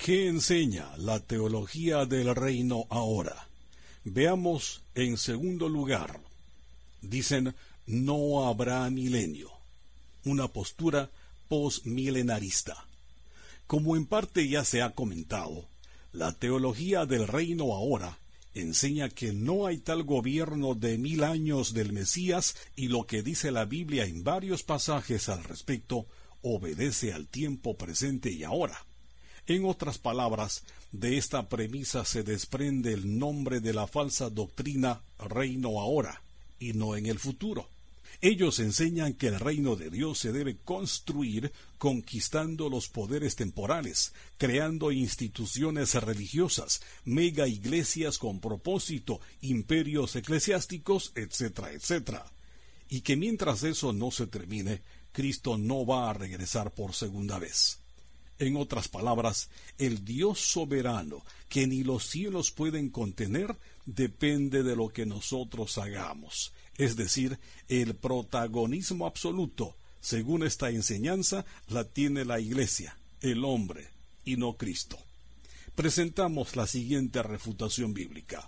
¿Qué enseña la teología del reino ahora? Veamos en segundo lugar. Dicen, no habrá milenio. Una postura postmilenarista. Como en parte ya se ha comentado, la teología del reino ahora enseña que no hay tal gobierno de 1000 años del Mesías, y lo que dice la Biblia en varios pasajes al respecto obedece al tiempo presente y ahora. En otras palabras, de esta premisa se desprende el nombre de la falsa doctrina reino ahora, y no en el futuro. Ellos enseñan que el reino de Dios se debe construir conquistando los poderes temporales, creando instituciones religiosas, mega iglesias con propósito, imperios eclesiásticos, etcétera, etcétera. Y que mientras eso no se termine, Cristo no va a regresar por segunda vez. En otras palabras, el Dios soberano, que ni los cielos pueden contener, depende de lo que nosotros hagamos. Es decir, el protagonismo absoluto, según esta enseñanza, la tiene la Iglesia, el hombre, y no Cristo. Presentamos la siguiente refutación bíblica.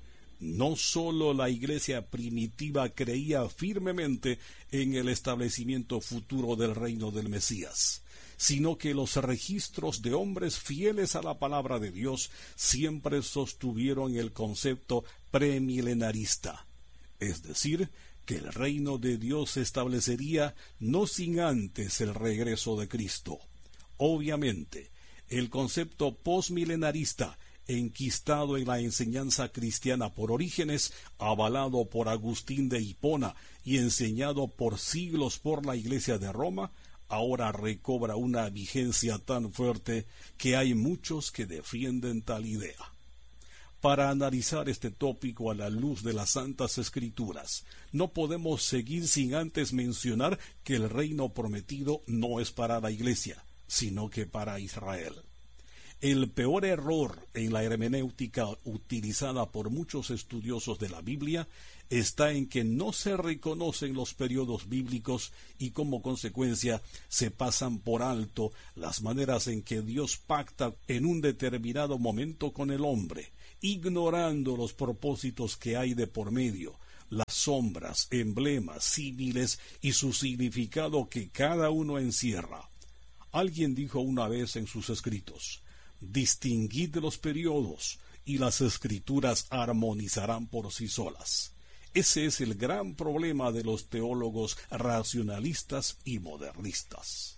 No sólo la Iglesia primitiva creía firmemente en el establecimiento futuro del reino del Mesías, sino que los registros de hombres fieles a la palabra de Dios siempre sostuvieron el concepto premilenarista, es decir, que el reino de Dios se establecería no sin antes el regreso de Cristo. Obviamente, el concepto postmilenarista, enquistado en la enseñanza cristiana por Orígenes, avalado por Agustín de Hipona y enseñado por siglos por la Iglesia de Roma, ahora recobra una vigencia tan fuerte que hay muchos que defienden tal idea. Para analizar este tópico a la luz de las Santas Escrituras, no podemos seguir sin antes mencionar que el reino prometido no es para la Iglesia, sino que para Israel. El peor error en la hermenéutica utilizada por muchos estudiosos de la Biblia está en que no se reconocen los periodos bíblicos y como consecuencia se pasan por alto las maneras en que Dios pacta en un determinado momento con el hombre, ignorando los propósitos que hay de por medio, las sombras, emblemas, símiles y su significado que cada uno encierra. Alguien dijo una vez en sus escritos: distinguid los periodos y las escrituras armonizarán por sí solas. Ese es el gran problema de los teólogos racionalistas y modernistas.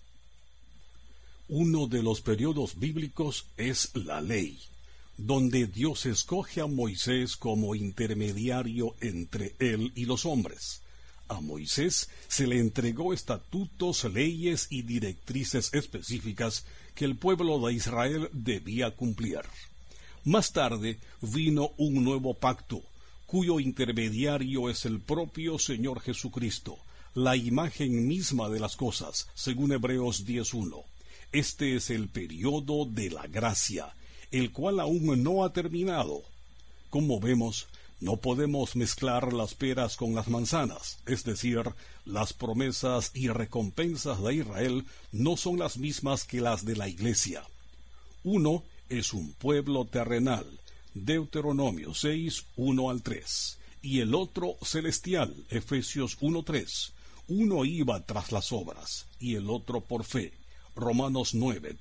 Uno de los periodos bíblicos es la ley, donde Dios escoge a Moisés como intermediario entre él y los hombres. A Moisés se le entregó estatutos, leyes y directrices específicas que el pueblo de Israel debía cumplir. Más tarde vino un nuevo pacto, cuyo intermediario es el propio Señor Jesucristo, la imagen misma de las cosas, según Hebreos 10:1. Este es el periodo de la gracia, el cual aún no ha terminado. Como vemos, no podemos mezclar las peras con las manzanas, es decir, las promesas y recompensas de Israel no son las mismas que las de la Iglesia. Uno es un pueblo terrenal, Deuteronomio 6:1-3, y el otro celestial, Efesios 1:3. Uno iba tras las obras, y el otro por fe, Romanos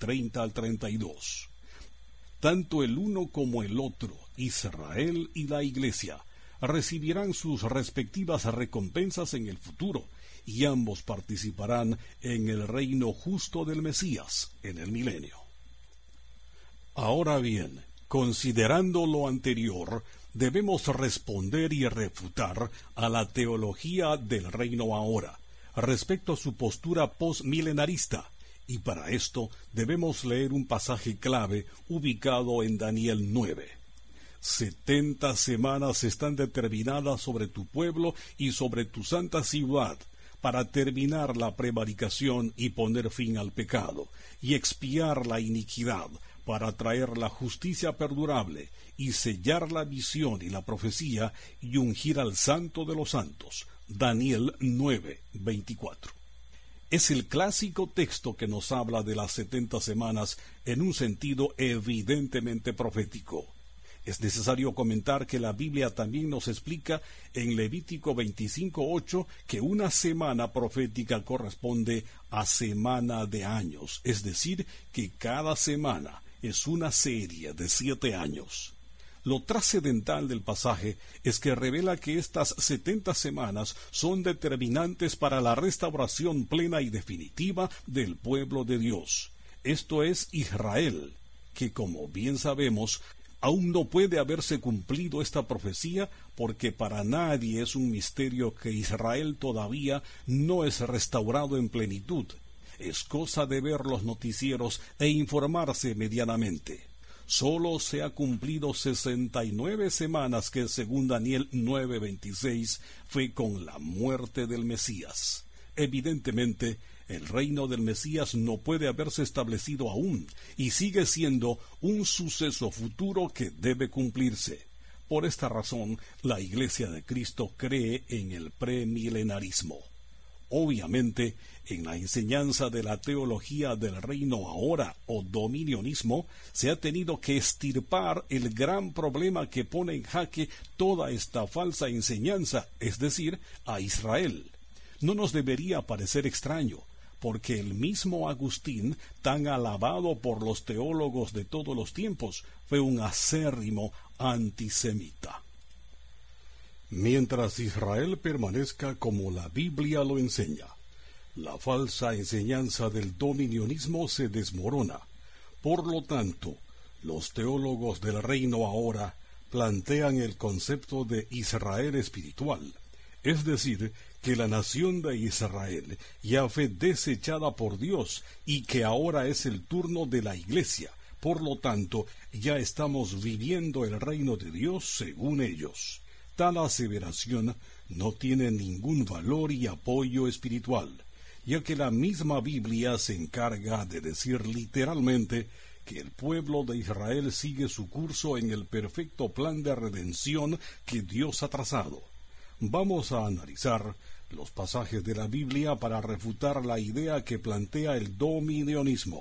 9:30-32. Tanto el uno como el otro, Israel y la Iglesia, recibirán sus respectivas recompensas en el futuro, y ambos participarán en el reino justo del Mesías en el milenio. Ahora bien, considerando lo anterior, debemos responder y refutar a la teología del reino ahora, respecto a su postura postmilenarista, y para esto debemos leer un pasaje clave ubicado en Daniel 9. 70 semanas están determinadas sobre tu pueblo y sobre tu santa ciudad, para terminar la prevaricación y poner fin al pecado, y expiar la iniquidad, para traer la justicia perdurable, y sellar la visión y la profecía, y ungir al santo de los santos. Daniel 9:24. Es el clásico texto que nos habla de las 70 semanas en un sentido evidentemente profético. Es necesario comentar que la Biblia también nos explica en Levítico 25:8 que una semana profética corresponde a semana de años, es decir, que cada semana es una serie de 7 años. Lo trascendental del pasaje es que revela que estas 70 semanas son determinantes para la restauración plena y definitiva del pueblo de Dios. Esto es Israel, que como bien sabemos, aún no puede haberse cumplido esta profecía porque para nadie es un misterio que Israel todavía no es restaurado en plenitud. Es cosa de ver los noticieros e informarse medianamente. Solo se ha cumplido 69 semanas que según Daniel 9:26 fue con la muerte del Mesías. Evidentemente, el reino del Mesías no puede haberse establecido aún y sigue siendo un suceso futuro que debe cumplirse. Por esta razón, la Iglesia de Cristo cree en el premilenarismo. Obviamente, en la enseñanza de la teología del reino ahora o dominionismo, se ha tenido que extirpar el gran problema que pone en jaque toda esta falsa enseñanza, es decir, a Israel. No nos debería parecer extraño, porque el mismo Agustín, tan alabado por los teólogos de todos los tiempos, fue un acérrimo antisemita. Mientras Israel permanezca como la Biblia lo enseña, la falsa enseñanza del dominionismo se desmorona. Por lo tanto, los teólogos del reino ahora plantean el concepto de Israel espiritual, es decir, que la nación de Israel ya fue desechada por Dios y que ahora es el turno de la Iglesia. Por lo tanto, ya estamos viviendo el reino de Dios según ellos. Tal aseveración no tiene ningún valor y apoyo espiritual, ya que la misma Biblia se encarga de decir literalmente que el pueblo de Israel sigue su curso en el perfecto plan de redención que Dios ha trazado. Vamos a analizar los pasajes de la Biblia para refutar la idea que plantea el dominionismo.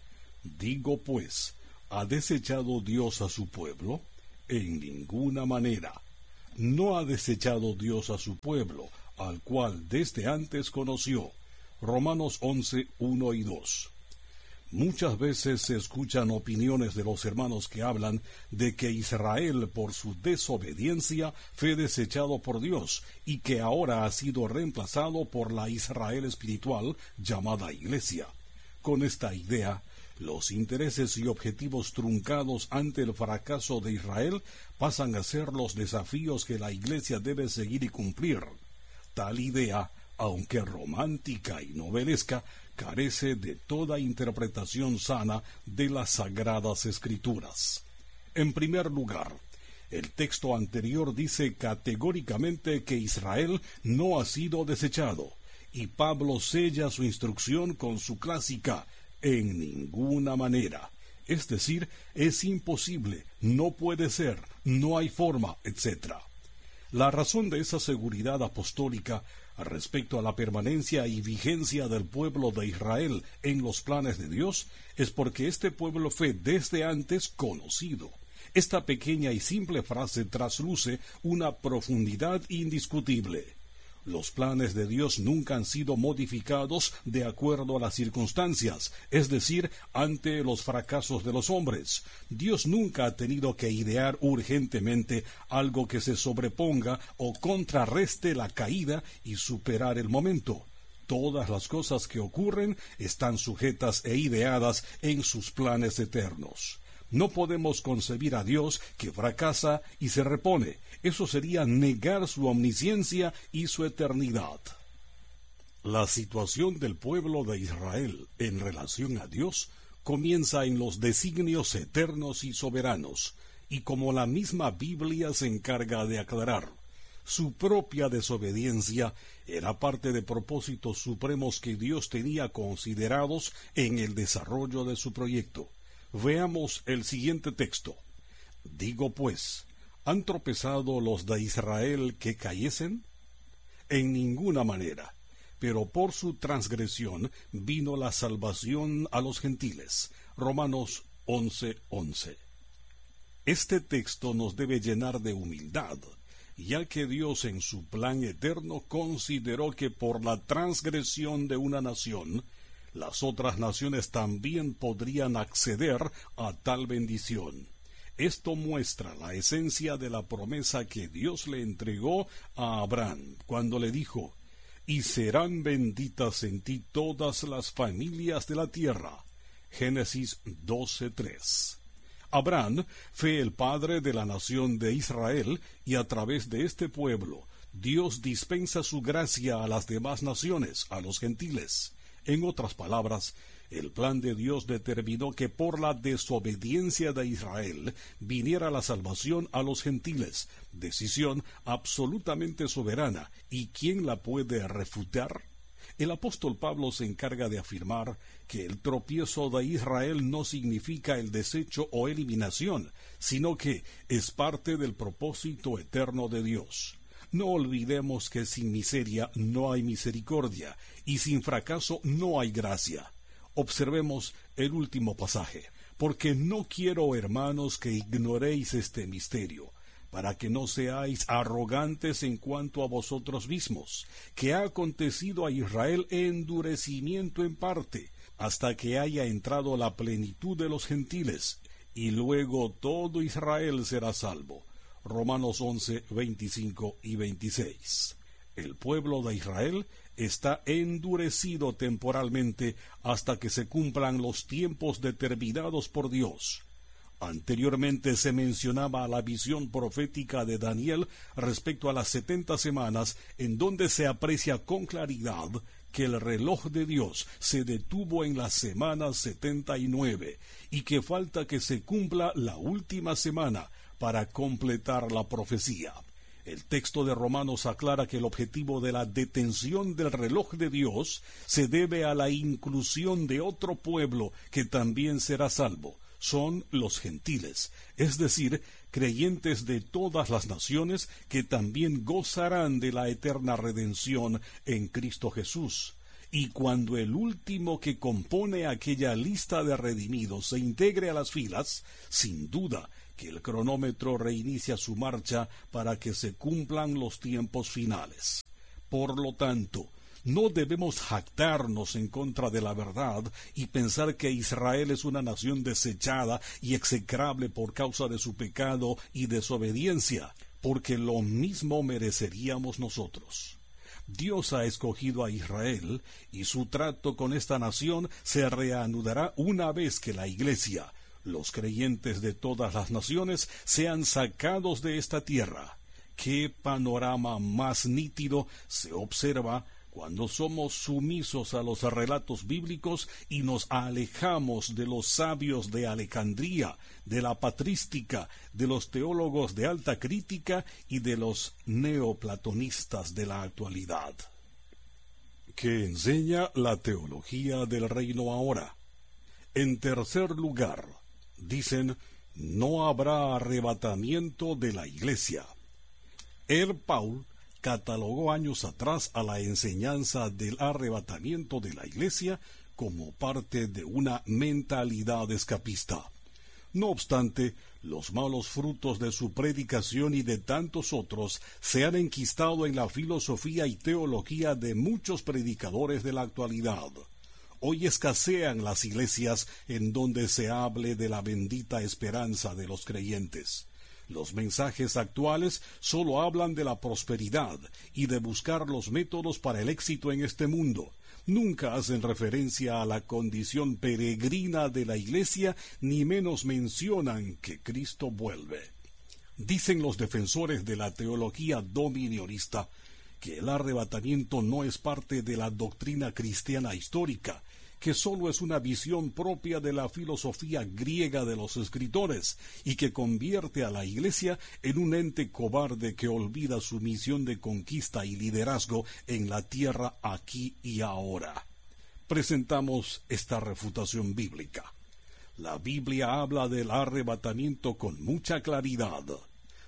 Digo pues, ¿ha desechado Dios a su pueblo? En ninguna manera. No ha desechado Dios a su pueblo, al cual desde antes conoció. Romanos 11:1 y 2. Muchas veces se escuchan opiniones de los hermanos que hablan de que Israel, por su desobediencia, fue desechado por Dios y que ahora ha sido reemplazado por la Israel espiritual llamada Iglesia. Con esta idea, los intereses y objetivos truncados ante el fracaso de Israel pasan a ser los desafíos que la Iglesia debe seguir y cumplir. Tal idea, aunque romántica y novelesca, carece de toda interpretación sana de las Sagradas Escrituras. En primer lugar, el texto anterior dice categóricamente que Israel no ha sido desechado, y Pablo sella su instrucción con su clásica «en ninguna manera», es decir, es imposible, no puede ser, no hay forma, etc. La razón de esa seguridad apostólica respecto a la permanencia y vigencia del pueblo de Israel en los planes de Dios es porque este pueblo fue desde antes conocido. Esta pequeña y simple frase trasluce una profundidad indiscutible. Los planes de Dios nunca han sido modificados de acuerdo a las circunstancias, es decir, ante los fracasos de los hombres. Dios nunca ha tenido que idear urgentemente algo que se sobreponga o contrarreste la caída y superar el momento. Todas las cosas que ocurren están sujetas e ideadas en sus planes eternos. No podemos concebir a Dios que fracasa y se repone. Eso sería negar su omnisciencia y su eternidad. La situación del pueblo de Israel en relación a Dios comienza en los designios eternos y soberanos, y como la misma Biblia se encarga de aclarar, su propia desobediencia era parte de propósitos supremos que Dios tenía considerados en el desarrollo de su proyecto. Veamos el siguiente texto. Digo pues, ¿han tropezado los de Israel que cayesen? En ninguna manera. pero por su transgresión vino la salvación a los gentiles. Romanos 11:11. Este texto nos debe llenar de humildad, ya que Dios en su plan eterno consideró que por la transgresión de una nación, las otras naciones también podrían acceder a tal bendición. Esto muestra la esencia de la promesa que Dios le entregó a Abraham cuando le dijo: «Y serán benditas en ti todas las familias de la tierra». Génesis 12:3. Abraham fue el padre de la nación de Israel, y a través de este pueblo, Dios dispensa su gracia a las demás naciones, a los gentiles. En otras palabras, el plan de Dios determinó que por la desobediencia de Israel viniera la salvación a los gentiles, decisión absolutamente soberana. ¿Y quién la puede refutar? El apóstol Pablo se encarga de afirmar que el tropiezo de Israel no significa el desecho o eliminación, sino que es parte del propósito eterno de Dios. No olvidemos que sin miseria no hay misericordia, y sin fracaso no hay gracia. Observemos el último pasaje. «Porque no quiero, hermanos, que ignoréis este misterio, para que no seáis arrogantes en cuanto a vosotros mismos, que ha acontecido a Israel endurecimiento en parte, hasta que haya entrado la plenitud de los gentiles, y luego todo Israel será salvo». Romanos 11, 25 y 26. El pueblo de Israel está endurecido temporalmente hasta que se cumplan los tiempos determinados por Dios. Anteriormente se mencionaba la visión profética de Daniel respecto a las 70 semanas, en donde se aprecia con claridad que el reloj de Dios se detuvo en la semana 79 y que falta que se cumpla la última semana para completar la profecía. El texto de Romanos aclara que el objetivo de la detención del reloj de Dios se debe a la inclusión de otro pueblo que también será salvo. Son los gentiles, es decir, creyentes de todas las naciones que también gozarán de la eterna redención en Cristo Jesús. Y cuando el último que compone aquella lista de redimidos se integre a las filas, sin duda que el cronómetro reinicia su marcha para que se cumplan los tiempos finales. Por lo tanto, no debemos jactarnos en contra de la verdad y pensar que Israel es una nación desechada y execrable por causa de su pecado y desobediencia, porque lo mismo mereceríamos nosotros. Dios ha escogido a Israel, y su trato con esta nación se reanudará una vez que la Iglesia, los creyentes de todas las naciones, sean sacados de esta tierra. ¿Qué panorama más nítido se observa cuando somos sumisos a los relatos bíblicos y nos alejamos de los sabios de Alejandría, de la patrística, de los teólogos de alta crítica y de los neoplatonistas de la actualidad? ¿Qué enseña la teología del reino ahora? En tercer lugar, dicen: no habrá arrebatamiento de la Iglesia. Paul catalogó años atrás a la enseñanza del arrebatamiento de la Iglesia como parte de una mentalidad escapista. No obstante, los malos frutos de su predicación y de tantos otros se han enquistado en la filosofía y teología de muchos predicadores de la actualidad. Hoy escasean las iglesias en donde se hable de la bendita esperanza de los creyentes. Los mensajes actuales solo hablan de la prosperidad y de buscar los métodos para el éxito en este mundo. Nunca hacen referencia a la condición peregrina de la Iglesia, ni menos mencionan que Cristo vuelve. Dicen los defensores de la teología dominionista que el arrebatamiento no es parte de la doctrina cristiana histórica, que sólo es una visión propia de la filosofía griega de los escritores y que convierte a la Iglesia en un ente cobarde que olvida su misión de conquista y liderazgo en la tierra aquí y ahora. Presentamos esta refutación bíblica. La Biblia habla del arrebatamiento con mucha claridad.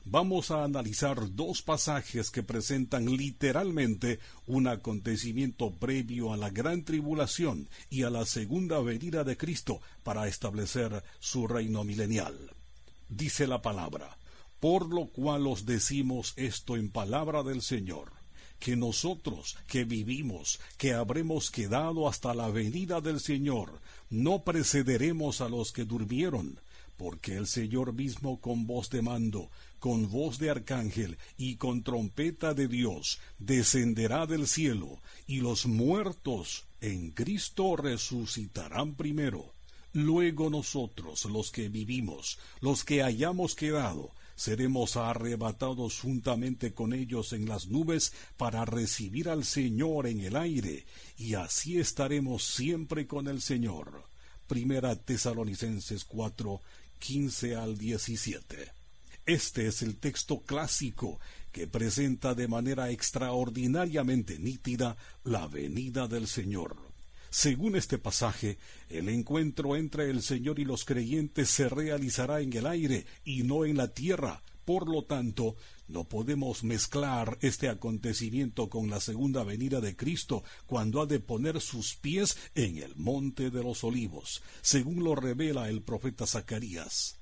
vamos a analizar dos pasajes que presentan literalmente un acontecimiento previo a la gran tribulación y a la segunda venida de Cristo para establecer su reino milenial. Dice la palabra: por lo cual os decimos esto en palabra del Señor, que nosotros que vivimos, que habremos quedado hasta la venida del Señor, no precederemos a los que durmieron, porque el Señor mismo con voz de mando, con voz de arcángel y con trompeta de Dios, descenderá del cielo, y los muertos en Cristo resucitarán primero. Luego nosotros, los que vivimos, los que hayamos quedado, seremos arrebatados juntamente con ellos en las nubes para recibir al Señor en el aire, y así estaremos siempre con el Señor. Primera Tesalonicenses 4, 15 al 17. Este es el texto clásico que presenta de manera extraordinariamente nítida la venida del Señor. Según este pasaje, el encuentro entre el Señor y los creyentes se realizará en el aire y no en la tierra. Por lo tanto, no podemos mezclar este acontecimiento con la segunda venida de Cristo, cuando ha de poner sus pies en el monte de los olivos, según lo revela el profeta Zacarías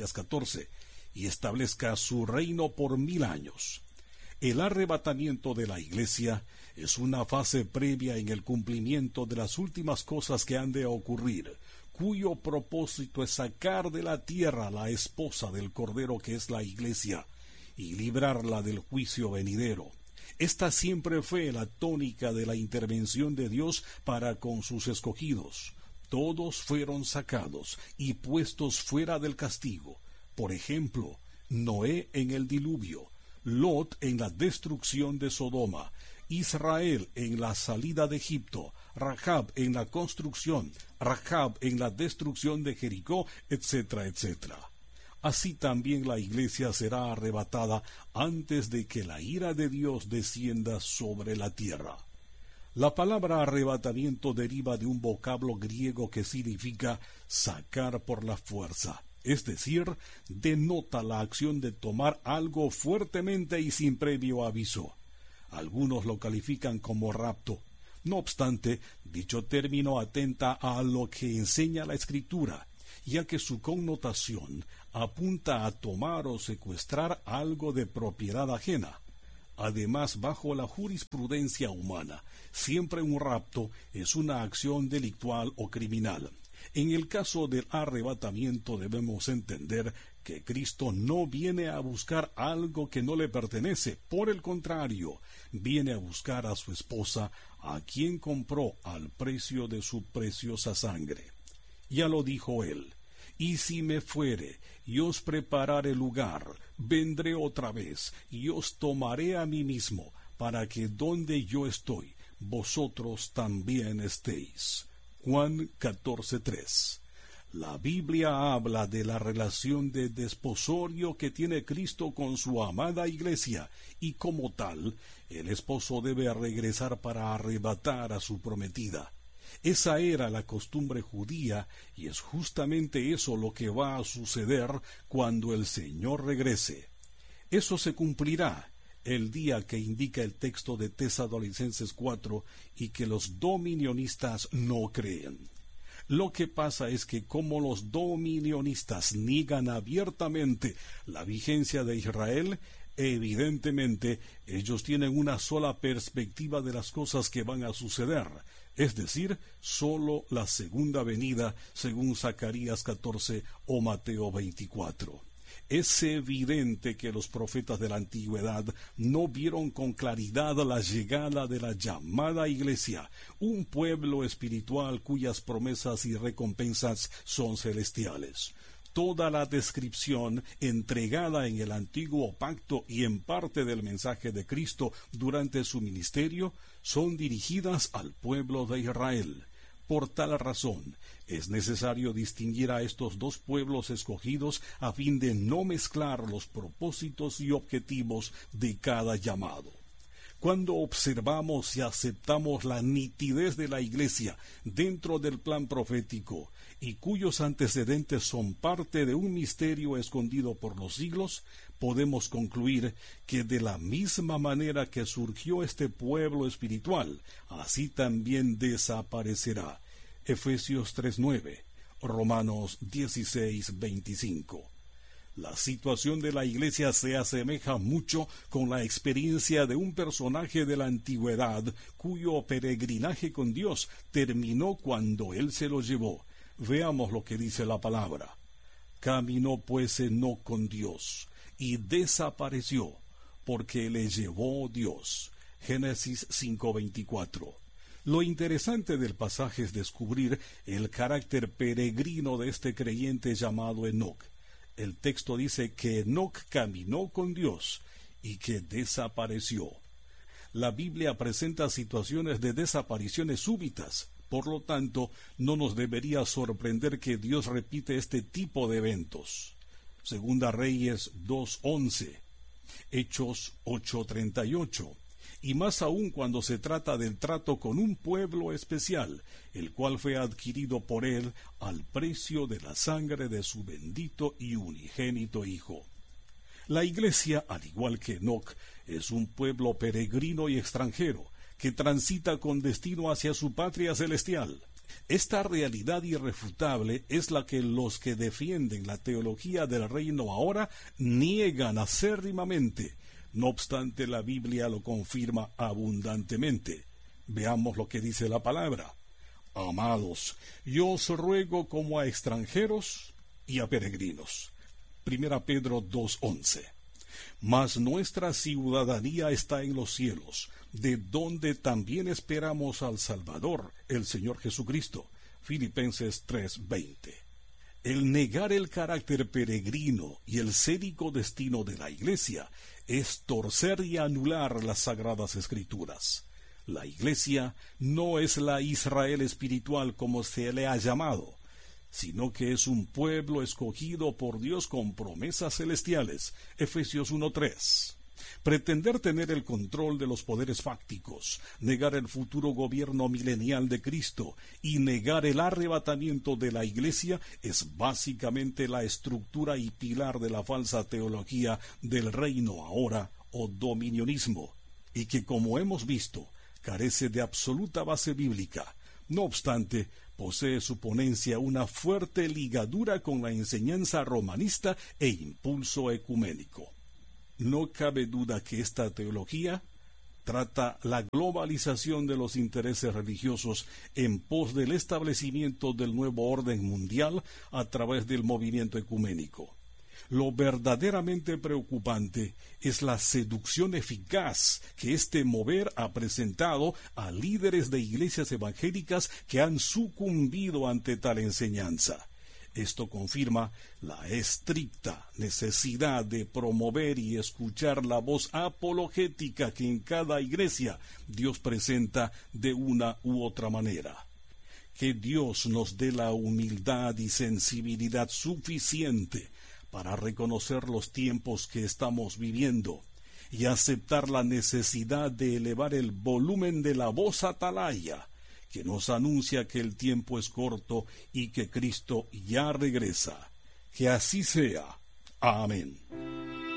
14, y establezca su reino por 1000 años. El arrebatamiento de la Iglesia es una fase previa en el cumplimiento de las últimas cosas que han de ocurrir, cuyo propósito es sacar de la tierra la esposa del Cordero, que es la Iglesia, y librarla del juicio venidero. Esta siempre fue la tónica de la intervención de Dios para con sus escogidos. Todos fueron sacados y puestos fuera del castigo. Por ejemplo, Noé en el diluvio, Lot en la destrucción de Sodoma, Israel en la salida de Egipto, Rahab en la construcción, Rahab en la destrucción de Jericó, etcétera, etcétera. Así también la Iglesia será arrebatada antes de que la ira de Dios descienda sobre la tierra. La palabra arrebatamiento deriva de un vocablo griego que significa sacar por la fuerza. Es decir, denota la acción de tomar algo fuertemente y sin previo aviso. Algunos lo califican como rapto. No obstante, dicho término atenta a lo que enseña la Escritura, ya que su connotación apunta a tomar o secuestrar algo de propiedad ajena. Además, bajo la jurisprudencia humana, siempre un rapto es una acción delictual o criminal. En el caso del arrebatamiento debemos entender que Cristo no viene a buscar algo que no le pertenece. Por el contrario, viene a buscar a su esposa, a quien compró al precio de su preciosa sangre. Ya lo dijo él: y si me fuere y os preparare lugar, vendré otra vez y os tomaré a mí mismo, para que donde yo estoy, vosotros también estéis. Juan 14:3. La Biblia habla de la relación de desposorio que tiene Cristo con su amada Iglesia, y como tal, el esposo debe regresar para arrebatar a su prometida. Esa era la costumbre judía, y es justamente eso lo que va a suceder cuando el Señor regrese. Eso se cumplirá el día que indica el texto de Tesalonicenses 4 y que los dominionistas no creen. Lo que pasa es que como los dominionistas niegan abiertamente la vigencia de Israel, evidentemente ellos tienen una sola perspectiva de las cosas que van a suceder, es decir, sólo la segunda venida, según Zacarías 14 o Mateo 24. Es evidente que los profetas de la antigüedad no vieron con claridad la llegada de la llamada Iglesia, un pueblo espiritual cuyas promesas y recompensas son celestiales. Toda la descripción entregada en el antiguo pacto y en parte del mensaje de Cristo durante su ministerio son dirigidas al pueblo de Israel. Por tal razón, es necesario distinguir a estos dos pueblos escogidos a fin de no mezclar los propósitos y objetivos de cada llamado. Cuando observamos y aceptamos la nitidez de la Iglesia dentro del plan profético y cuyos antecedentes son parte de un misterio escondido por los siglos, podemos concluir que de la misma manera que surgió este pueblo espiritual, así también desaparecerá. Efesios 3:9, Romanos 16:25. La situación de la Iglesia se asemeja mucho con la experiencia de un personaje de la antigüedad cuyo peregrinaje con Dios terminó cuando Él se lo llevó. Veamos lo que dice la palabra. Caminó pues Enoc con Dios y desapareció, porque le llevó Dios. Génesis 5:24. Lo interesante del pasaje es descubrir el carácter peregrino de este creyente llamado Enoc. El texto dice que Enoc caminó con Dios y que desapareció. La Biblia presenta situaciones de desapariciones súbitas. Por lo tanto, no nos debería sorprender que Dios repite este tipo de eventos. Segunda Reyes 2:11, Hechos 8:38, y más aún cuando se trata del trato con un pueblo especial, el cual fue adquirido por Él al precio de la sangre de su bendito y unigénito Hijo. La Iglesia, al igual que Enoc, es un pueblo peregrino y extranjero, que transita con destino hacia su patria celestial. Esta realidad irrefutable es la que los que defienden la teología del reino ahora niegan acérrimamente. No obstante, la Biblia lo confirma abundantemente. Veamos lo que dice la palabra. Amados, yo os ruego como a extranjeros y a peregrinos. Primera Pedro 2:11. Mas nuestra ciudadanía está en los cielos, de donde también esperamos al Salvador, el Señor Jesucristo. Filipenses 3:20. El negar el carácter peregrino y el sédico destino de la Iglesia es torcer y anular las Sagradas Escrituras. La Iglesia no es la Israel espiritual como se le ha llamado, sino que es un pueblo escogido por Dios con promesas celestiales. Efesios 1:3. Pretender tener el control de los poderes fácticos, negar el futuro gobierno milenial de Cristo y negar el arrebatamiento de la Iglesia es básicamente la estructura y pilar de la falsa teología del reino ahora o dominionismo, y que, como hemos visto, carece de absoluta base bíblica. No obstante, posee su ponencia una fuerte ligadura con la enseñanza romanista e impulso ecuménico. No cabe duda que esta teología trata la globalización de los intereses religiosos en pos del establecimiento del nuevo orden mundial a través del movimiento ecuménico. Lo verdaderamente preocupante es la seducción eficaz que este mover ha presentado a líderes de iglesias evangélicas que han sucumbido ante tal enseñanza. Esto confirma la estricta necesidad de promover y escuchar la voz apologética que en cada iglesia Dios presenta de una u otra manera. Que Dios nos dé la humildad y sensibilidad suficiente para reconocer los tiempos que estamos viviendo y aceptar la necesidad de elevar el volumen de la voz atalaya que nos anuncia que el tiempo es corto y que Cristo ya regresa. Que así sea. Amén.